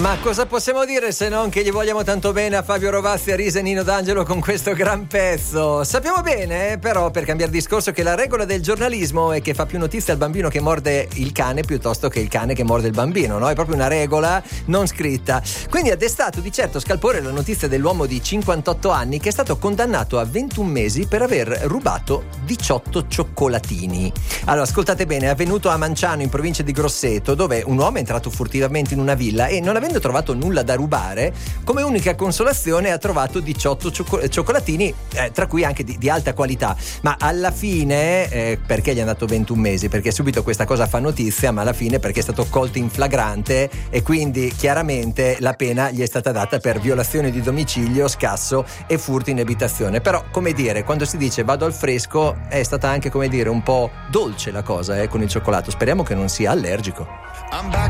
Ma cosa possiamo dire se non che gli vogliamo tanto bene a Fabio Rovazzi, a Risa e Nino D'Angelo con questo gran pezzo. Sappiamo bene, però, per cambiare discorso, che la regola del giornalismo è che fa più notizia il bambino che morde il cane piuttosto che il cane che morde il bambino, no? È proprio una regola non scritta. Quindi ha destato di certo scalpore la notizia dell'uomo di 58 anni che è stato condannato a 21 mesi per aver rubato 18 cioccolatini. Allora, ascoltate bene, è avvenuto a Manciano, in provincia di Grosseto, dove un uomo è entrato furtivamente in una villa e, non avendo trovato nulla da rubare, come unica consolazione ha trovato 18 cioccolatini, tra cui anche di alta qualità. Ma alla fine, perché gli è andato 21 mesi? Perché subito questa cosa fa notizia, ma alla fine perché è stato colto in flagrante e quindi chiaramente la pena gli è stata data per violazione di domicilio, scasso e furto in abitazione. Però, come dire, quando si dice vado al fresco, è stata anche, come dire, un po' dolce la cosa con il cioccolato. Speriamo che non sia allergico. I'm back